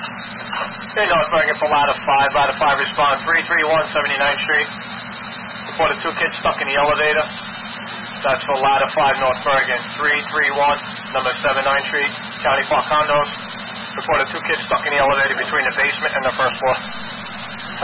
Hey, North Bergen for ladder 5. Ladder 5 response 331 79th Street. Reported 2 kids stuck in the elevator. That's for ladder 5 North Bergen 331 number 79th Street, County Park Condos. Reported 2 kids stuck in the elevator between the basement and the first floor.